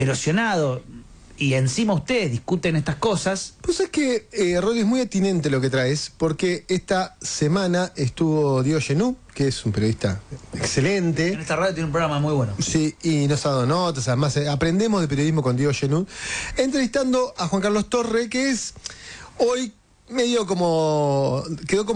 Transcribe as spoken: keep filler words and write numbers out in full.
erosionado y encima ustedes discuten estas cosas. Pues es que, eh, Rolly, es muy atinente lo que traes, porque esta semana estuvo Diego Genú, que es un periodista excelente. En esta radio tiene un programa muy bueno. Sí, y nos ha dado notas, además eh, aprendemos de periodismo con Diego Genú, entrevistando a Juan Carlos Torre, que es hoy medio como, quedó como